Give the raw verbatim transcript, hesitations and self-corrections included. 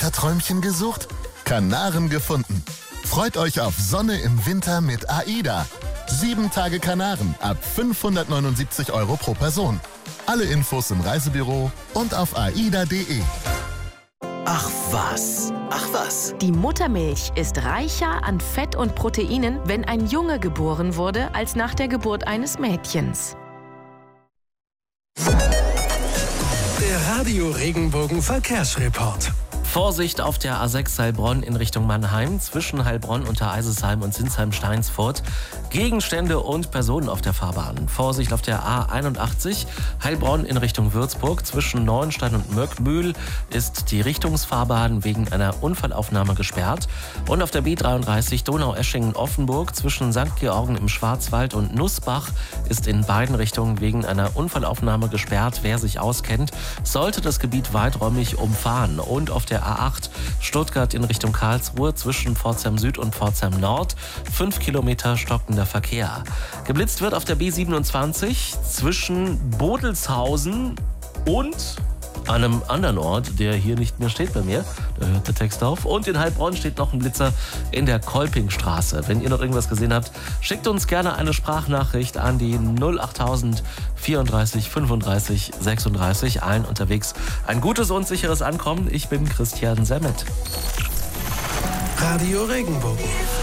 Winterträumchen gesucht? Kanaren gefunden. Freut euch auf Sonne im Winter mit AIDA. Sieben Tage Kanaren ab fünfhundertneunundsiebzig Euro pro Person. Alle Infos im Reisebüro und auf aida punkt de. Ach was, ach was. Die Muttermilch ist reicher an Fett und Proteinen, wenn ein Junge geboren wurde, als nach der Geburt eines Mädchens. Der Radio Regenbogen Verkehrsreport. Vorsicht auf der A sechs Heilbronn in Richtung Mannheim, zwischen Heilbronn, Untereisesheim und Sinsheim-Steinsfurt. Gegenstände und Personen auf der Fahrbahn. Vorsicht auf der A einundachtzig Heilbronn in Richtung Würzburg, zwischen Neuenstein und Möckmühl ist die Richtungsfahrbahn wegen einer Unfallaufnahme gesperrt. Und auf der B dreiunddreißig Donaueschingen-Offenburg zwischen Sankt Georgen im Schwarzwald und Nussbach ist in beiden Richtungen wegen einer Unfallaufnahme gesperrt. Wer sich auskennt, sollte das Gebiet weiträumig umfahren. Und auf der A acht Stuttgart in Richtung Karlsruhe zwischen Pforzheim Süd und Pforzheim Nord. Fünf Kilometer stockender Verkehr. Geblitzt wird auf der B siebenundzwanzig zwischen Bodelshausen und einem anderen Ort, der hier nicht mehr steht bei mir. Da hört der Text auf. Und in Heilbronn steht noch ein Blitzer in der Kolpingstraße. Wenn ihr noch irgendwas gesehen habt, schickt uns gerne eine Sprachnachricht an die null achttausend vierunddreißig fünfunddreißig sechsunddreißig. Allen unterwegs ein gutes und sicheres Ankommen. Ich bin Christian Semmet. Radio Regenbogen.